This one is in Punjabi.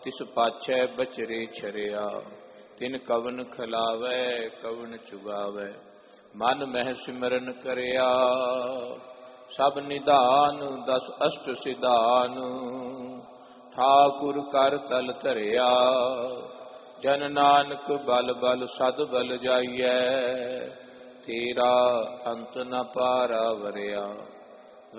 ਤਿਸ ਪਾਛੈ ਬਚਰੇ ਛਰਿਆ। ਤਿਨ ਕਵਨ ਖਿਲਾਵੈ ਕਵਨ ਚੁਗਾਵੈ, ਮਨ ਮਹਿ ਸਿਮਰਨ ਕਰਿਆ। ਸਭ ਨਿਧਾਨ ਦਸ ਅਸ਼ਟ ਸਿਧਾਨ, ਠਾਕੁਰ ਕਰ ਤਲ ਧਰਿਆ। ਜਨ ਨਾਨਕ ਬਲ ਬਲ ਸਦ ਬਲ ਜਾਈਐ, ਤੇਰਾ ਅੰਤ ਨ ਪਾਰਾ ਵਰਿਆ।